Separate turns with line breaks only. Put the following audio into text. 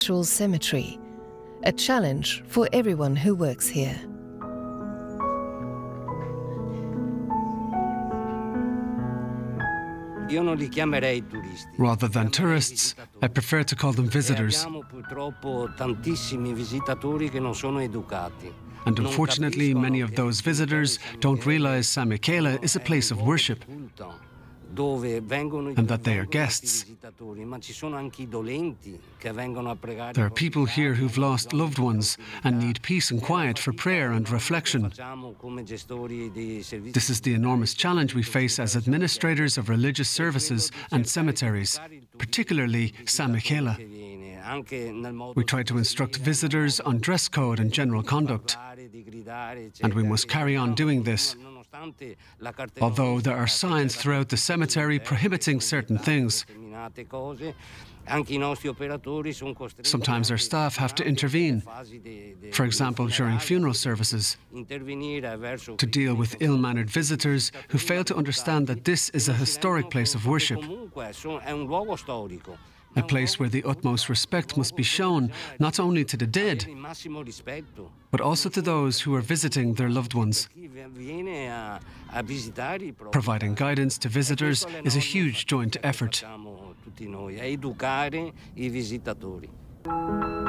actual cemetery, a challenge for everyone who works here.
Rather than tourists, I prefer to call them visitors. And unfortunately, many of those visitors don't realize San Michele is a place of worship and that they are guests. There are people here who've lost loved ones and need peace and quiet for prayer and reflection. This is the enormous challenge we face as administrators of religious services and cemeteries, particularly San Michele. We try to instruct visitors on dress code and general conduct, and we must carry on doing this, although there are signs throughout the cemetery prohibiting certain things. Sometimes our staff have to intervene, for example during funeral services, to deal with ill-mannered visitors who fail to understand that this is a historic place of worship. A place where the utmost respect must be shown, not only to the dead, but also to those who are visiting their loved ones. Providing guidance to visitors is a huge joint effort.